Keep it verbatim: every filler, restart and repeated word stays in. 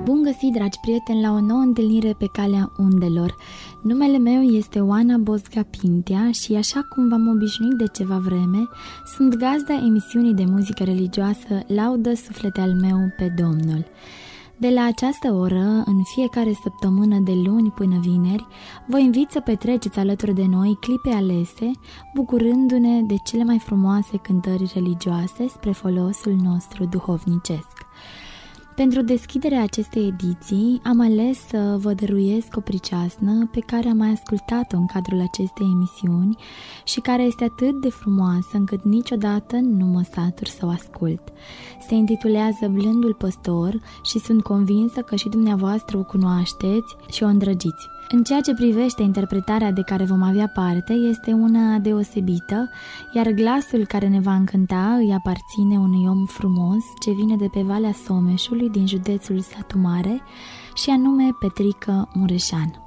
Bun găsit, dragi prieteni, la o nouă întâlnire pe calea undelor. Numele meu este Oana Bosga Pintea și, așa cum v-am obișnuit de ceva vreme, sunt gazda emisiunii de muzică religioasă Laudă Suflete al meu pe Domnul. De la această oră, în fiecare săptămână de luni până vineri, vă invit să petreceți alături de noi clipe alese, bucurându-ne de cele mai frumoase cântări religioase spre folosul nostru duhovnicesc. Pentru deschiderea acestei ediții am ales să vă dăruiesc o priceasnă pe care am mai ascultat-o în cadrul acestei emisiuni și care este atât de frumoasă încât niciodată nu mă satur să o ascult. Se intitulează Blândul Păstor și sunt convinsă că și dumneavoastră o cunoașteți și o îndrăgiți. În ceea ce privește interpretarea de care vom avea parte, este una deosebită, iar glasul care ne va încânta îi aparține unui om frumos ce vine de pe Valea Someșului din județul Satu Mare și anume Petrică Mureșan.